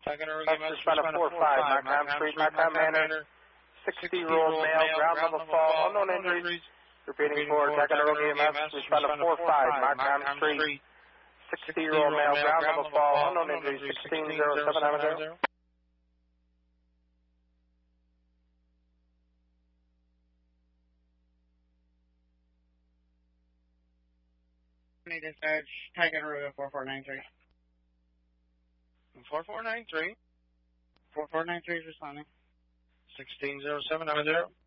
respond to 4-5, Markham Street, Markham Manor, 60-year-old male, ground level fall, unknown injuries. Repeating for Taganrog EMS, respond to 4-5, Markham Street, 60-year-old male, ground level fall, unknown injuries, 160790. Dispatch, Taganrog 4493. 4493. 4493 is responding. 160790.